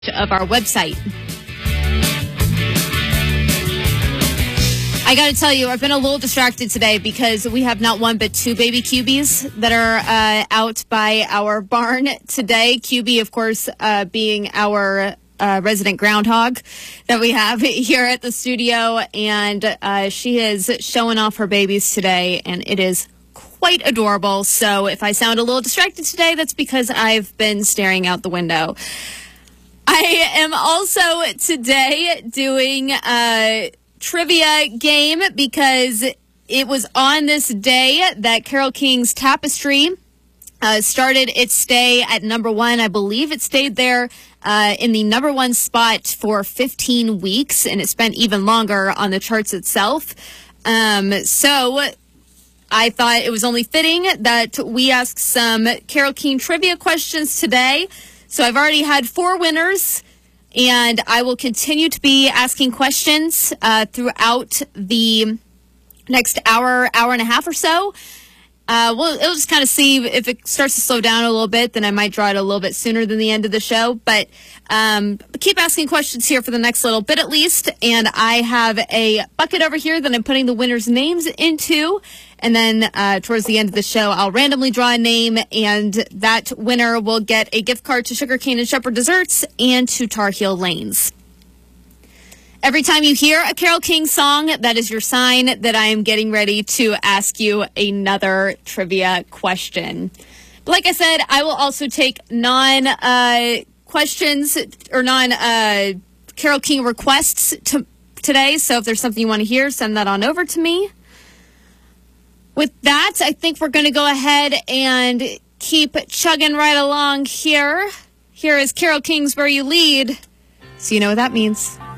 of our website. I got to tell you, I've been a little distracted today because we have not one but two baby cubies that are out by our barn today. QB, of course, being our resident groundhog that we have here at the studio, and she is showing off her babies today, and it is quite adorable. So if I sound a little distracted today, that's because I've been staring out the window. I am also today doing a trivia game because it was on this day that Carole King's Tapestry started its stay at number one. I believe it stayed there in the number one spot for 15 weeks, and it spent even longer on the charts itself. So I thought it was only fitting that we ask some Carole King trivia questions today. So I've already had 4 winners, and I will continue to be asking questions throughout the next hour and a half or so. It'll just kind of see if it starts to slow down a little bit, then I might draw it a little bit sooner than the end of the show. But keep asking questions here for the next little bit at least. And I have a bucket over here that I'm putting the winners' names into. And then towards the end of the show, I'll randomly draw a name, and that winner will get a gift card to Sugar Cane and Shepherd Desserts and to Tar Heel Lanes. Every time you hear a Carole King song, that is your sign that I am getting ready to ask you another trivia question. But like I said, I will also take non-questions or non-Carole King requests today. So if there's something you want to hear, send that on over to me. With that, I think we're going to go ahead and keep chugging right along here. Here is Carole King's Where You Lead, so you know what that means.